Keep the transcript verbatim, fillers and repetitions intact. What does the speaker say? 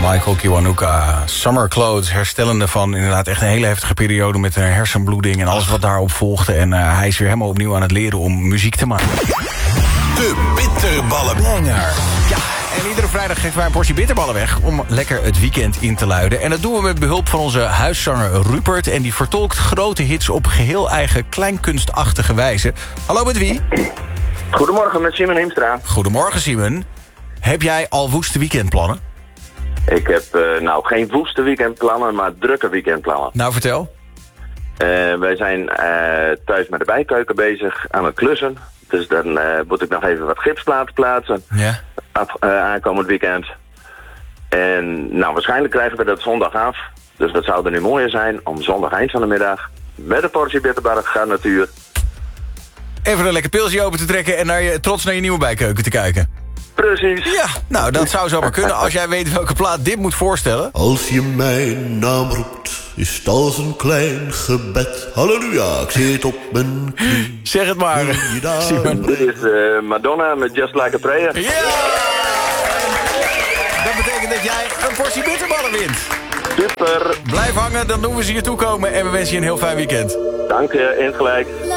Michael Kiwanuka, Summer Clothes, herstellende van inderdaad echt een hele heftige periode met een hersenbloeding en alles wat daarop volgde. En uh, hij is weer helemaal opnieuw aan het leren om muziek te maken. De bitterballen banger. Ja, en iedere vrijdag geven wij een portie bitterballen weg om lekker het weekend in te luiden. En dat doen we met behulp van onze huiszanger Rupert. En die vertolkt grote hits op geheel eigen kleinkunstachtige wijze. Hallo, met wie? Goedemorgen, met Simon Heemstra. Goedemorgen, Simon. Heb jij al woeste weekendplannen? Ik heb uh, nou geen woeste weekendplannen, maar drukke weekendplannen. Nou, vertel. Uh, wij zijn uh, thuis met de bijkeuken bezig aan het klussen. Dus dan uh, moet ik nog even wat gipsplaten plaatsen. Ja. Af, uh, aankomend weekend. En nou, waarschijnlijk krijgen we dat zondag af. Dus dat zou er nu mooier zijn om zondag eind van de middag met een portie bitterballen garnituur. Even een lekker pilsje open te trekken en naar je, trots naar je nieuwe bijkeuken te kijken. Precies. Ja, nou, dat zou zomaar kunnen als jij weet welke plaat dit moet voorstellen. Als je mijn naam roept, is het als een klein gebed. Halleluja, ik zit op mijn knie. Zeg het maar, Simon. Dit is uh, Madonna met Just Like a Prayer. Ja! Dat betekent dat jij een portie bitterballen wint. Super. Blijf hangen, dan doen we ze je toekomen en we wensen je een heel fijn weekend. Dank je, ingelijk.